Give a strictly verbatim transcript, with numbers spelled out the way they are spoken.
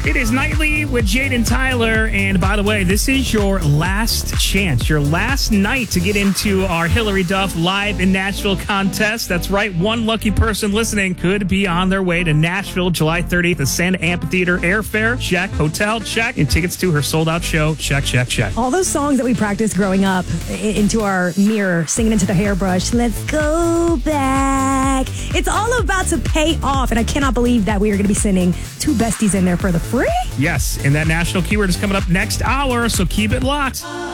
It is Nightly with Jade and Tyler. And by the way, this is your last chance, your last night to get into our Hillary Duff Live in Nashville contest. That's right. One lucky person listening could be on their way to Nashville July thirtieth, the Santa Amphitheater. Airfare, check. Hotel, check. And tickets to her sold-out show, check, check, check. All those songs that we practiced growing up i- into our mirror, singing into the hairbrush. Let's go back. It's all about to pay off. And I cannot believe that we are going to be sending two besties in there for the free. Yes, and that national keyword is coming up next hour, so keep it locked.